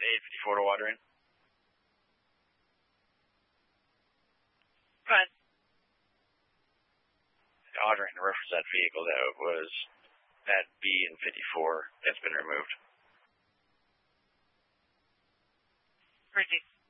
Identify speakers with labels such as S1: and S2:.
S1: 854 to Water Inn.
S2: Fine.
S1: Audrey, reference that vehicle that was at B and 54 that's been removed.
S2: Pretty.